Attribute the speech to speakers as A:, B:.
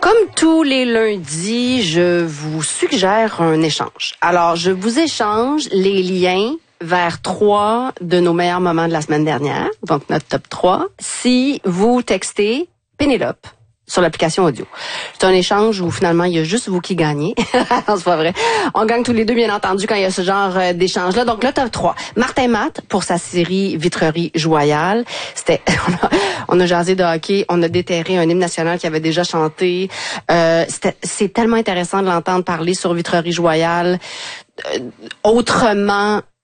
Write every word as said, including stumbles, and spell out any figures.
A: Comme tous les lundis, je vous suggère un échange. Alors, je vous échange les liens vers trois de nos meilleurs moments de la semaine dernière, donc notre top trois, si vous textez Pénélope sur l'application audio. C'est un échange où finalement il y a juste vous qui gagnez. Non, c'est pas vrai. On gagne tous les deux, bien entendu, quand il y a ce genre euh, d'échange-là. Donc le top trois. Martin Matt pour sa série Vitrerie Joyale. C'était, on a, on a jasé de hockey, on a déterré un hymne national qui avait déjà chanté. Euh, c'était, c'est tellement intéressant de l'entendre parler sur Vitrerie Joyale euh, autrement